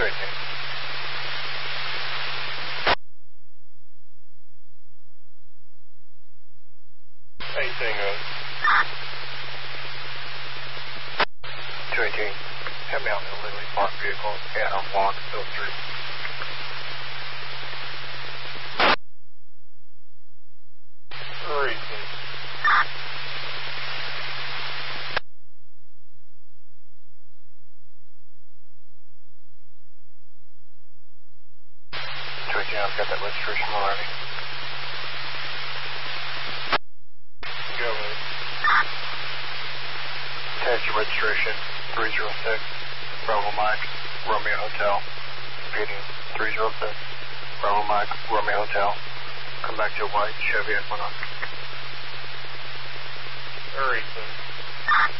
Anything. Anything, 218. Have me out in the illegally parked vehicle at Walnut Street. Reason. I've got that registration already. Go ahead. Attach your registration, 306, Bravo Mike, Romeo Hotel. Repeating, 306, Bravo Mike, Romeo Hotel. Come back to a white Chevy Equinox. Reason.